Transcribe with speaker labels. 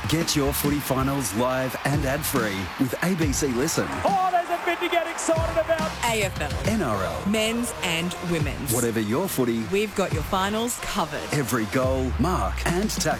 Speaker 1: Get your footy finals live and ad-free with ABC Listen.
Speaker 2: Oh, there's a bit to get excited about.
Speaker 3: AFL.
Speaker 1: NRL.
Speaker 3: Men's and women's.
Speaker 1: Whatever your footy,
Speaker 3: We've got your finals covered.
Speaker 1: every goal, mark and tackle.